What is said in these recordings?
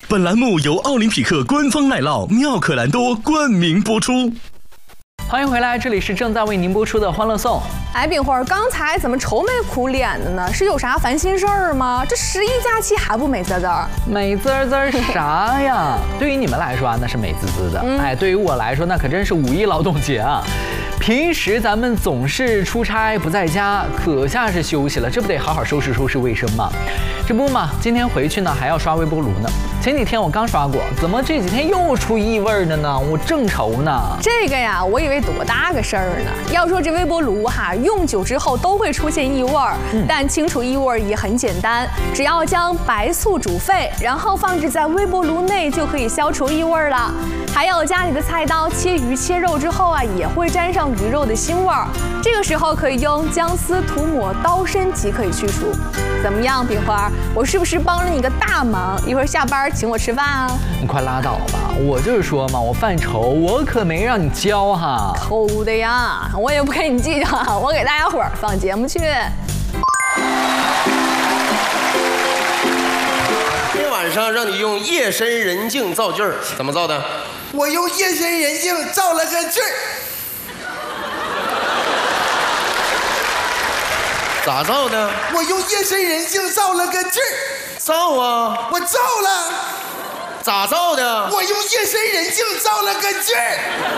本栏目由奥林匹克官方奶酪妙可蓝多冠名播出。 欢迎回来，这里是正在为您播出的《欢乐颂》。 哎，炳辉，刚才怎么愁眉苦脸的呢？是有啥烦心事儿吗？这11假期还不美滋滋？ 美滋滋啥呀？对于你们来说啊，那是美滋滋的。哎，对于我来说，那可真是5一劳动节啊！平时咱们总是出差不在家，可下是休息了，这不得好好收拾收拾卫生吗？这不嘛，今天回去呢还要刷微波炉呢。前几天我刚刷过，怎么这几天又出异味了呢？我正愁呢。 这个呀，我以为多大个事儿呢。要说这微波炉哈，用久之后都会出现异味儿，但清除异味也很简单，只要将白醋煮沸，然后放置在微波炉内就可以消除异味了。还有家里的菜刀切鱼切肉之后啊，也会沾上鱼肉的腥味儿，这个时候可以用姜丝涂抹刀身即可以去除。怎么样，炳花？我是不是帮了你个大忙？一会儿下班请我吃饭啊？ 你快拉倒吧！我就是说嘛，我犯愁，我可没让你教哈。 抠的呀，我也不跟你计较，我给大家伙儿放节目去。 今天晚上让你用夜深人静造句儿，怎么造的？ 我用夜深人静造了个句儿。 咋造的？ 我用夜深人静造了个句儿。 造啊！ 我造了。 咋造的？ 我用夜深人静造了个句儿。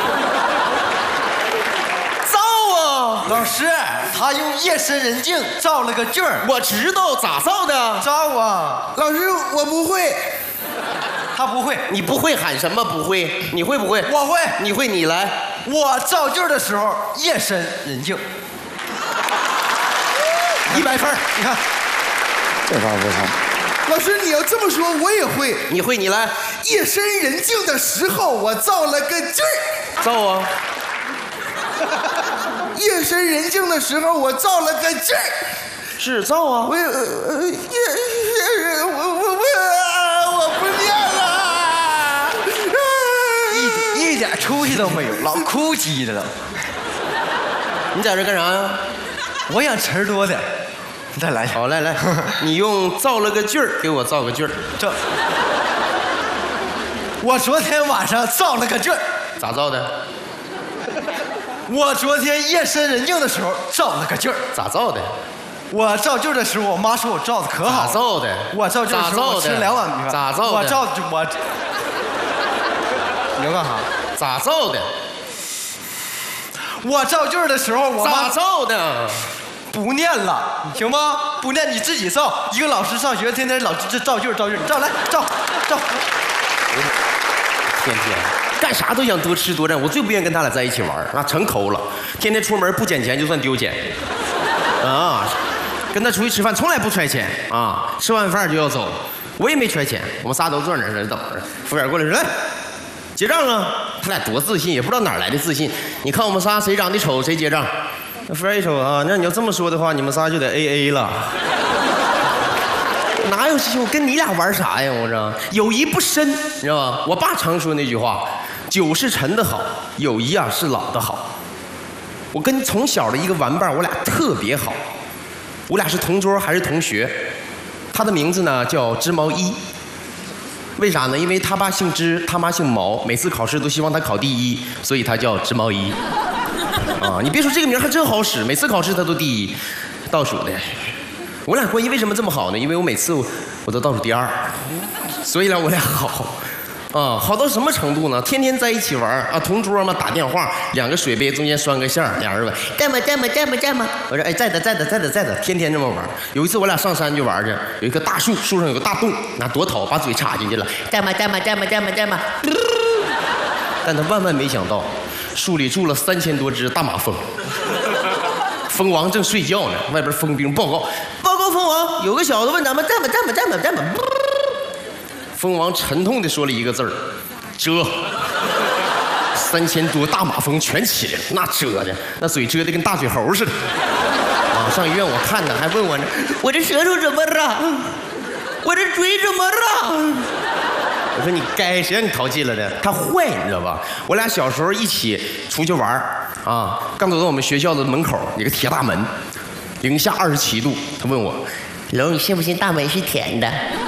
造啊！ 老师，他用夜深人静造了个句儿。 我知道咋造的。 造啊！ 老师，我不会。 他不会。 你不会喊什么不会？你会不会？ 我会。 你会，你来。 我造句的时候夜深人静。100分，你看。 这发不差。老师，你要这么说，我也会。 你会，你来。 夜深人静的时候，我造了个句儿。 造啊！ 夜深人静的时候，我造了个句儿。 是造啊！ 我不念了。 一点出息都没有，老哭唧的了。 你在这干啥呀？ 我想词儿多的。你再来一下。 好，来，你用造了个句儿给我造个句儿。 我昨天晚上造了个句儿。 咋造的？ 我昨天夜深人静的时候造了个句儿。 咋造的？ 我造句的时候，我妈说我造的可好。 咋造的？ 我造句的时候，我吃2碗米饭。 咋造的？ 我造我。你要干啥？ 咋造的？ 我造句的时候，我妈咋造的？ 不念了，行吗？不念你自己造。一个老师上学，天天老师造句，你造来造。 天天干啥都想多吃多占，我最不愿意跟他俩在一起玩，那成抠了。天天出门不捡钱就算丢钱，啊，跟他出去吃饭从来不揣钱啊，吃完饭就要走，我也没揣钱，我们仨都坐那儿等着。服务员过来说来结账啊，他俩多自信，也不知道哪来的自信。你看我们仨谁长得丑谁结账。那服务员一瞅啊，那你要这么说的话，你们仨就得 AA 了。哪有我跟你俩玩啥呀？我这友谊不深，你知道吧？我爸常说那句话：酒是陈的好，友谊啊是老的好。我跟从小的一个玩伴，我俩特别好，我俩是同桌还是同学。他的名字呢叫织毛衣，为啥呢？因为他爸姓织，他妈姓毛，每次考试都希望他考第1，所以他叫织毛衣。啊，你别说这个名还真好使，每次考试他都第1，倒数的。我俩关系为什么这么好呢？因为我每次我都倒数第2，所以呢我俩好，啊，好到什么程度呢？天天在一起玩啊，同桌嘛，打电话，2个水杯中间拴个线，2人问在吗？我说哎在的，天天这么玩。有一次我俩上山去玩去，有一棵大树，树上有个大洞，拿夺头把嘴插进去了，在吗？但他万万没想到，树里住了3000多只大马蜂。蜂王正睡觉呢，外边蜂兵报告，蜂王，有个小子问咱们站吧。蜂王沉痛地说了一个字儿，蛰。3000多大马蜂全起来了，那蛰的，那嘴蛰得跟大嘴猴似的。啊，上医院我看呢，还问我呢，我这舌头怎么了？我这嘴怎么了？我说你该谁让你淘气了的？他坏，你知道吧？我俩小时候一起出去玩啊，刚走到我们学校的门口，有个铁大门，零下27度。他问我，楼，你信不信大门是甜的？